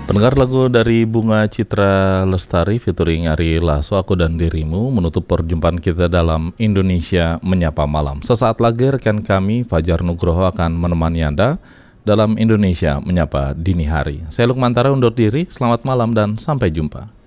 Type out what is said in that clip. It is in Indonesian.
Pendengar lagu dari Bunga Citra Lestari featuring Ari Lasso, Aku dan Dirimu menutup perjumpaan kita dalam Indonesia Menyapa Malam. Sesaat lagi rekan kami Fajar Nugroho akan menemani Anda dalam Indonesia Menyapa Dini Hari. Saya Lukman Tara undur diri, selamat malam dan sampai jumpa.